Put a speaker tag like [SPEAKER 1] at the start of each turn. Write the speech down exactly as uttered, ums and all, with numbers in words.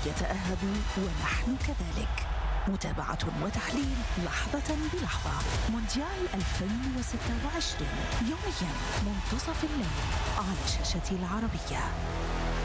[SPEAKER 1] يتأهبوا ونحن كذلك. متابعة وتحليل لحظة بلحظة. مونديال ألفين وستة وعشرين يوميا منتصف الليل على شاشة العربية.